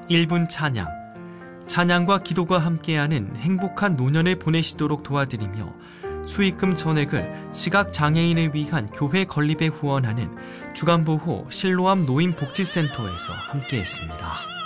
1분 찬양, 찬양과 기도가 함께하는 행복한 노년을 보내시도록 도와드리며 수익금 전액을 시각장애인을 위한 교회 건립에 후원하는 주간보호 실로암 노인복지센터에서 함께했습니다.